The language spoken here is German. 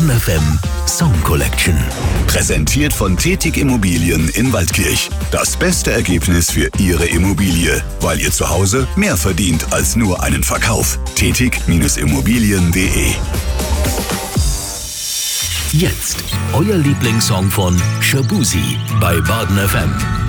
Baden FM Song Collection. Präsentiert von Tetig Immobilien in Waldkirch. Das beste Ergebnis für Ihre Immobilie, weil ihr zu Hause mehr verdient als nur einen Verkauf. Tetig-Immobilien.de. Jetzt euer Lieblingssong von Shaboozey bei Baden FM.